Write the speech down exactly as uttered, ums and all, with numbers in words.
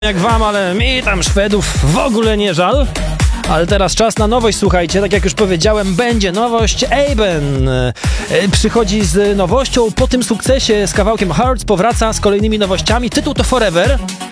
Jak wam, ale mi tam Szwedów w ogóle nie żal. Ale teraz czas na nowość, słuchajcie, tak jak już powiedziałem, będzie nowość. Aben przychodzi z nowością, po tym sukcesie z kawałkiem Hearts powraca z kolejnymi nowościami. Tytuł to Forever.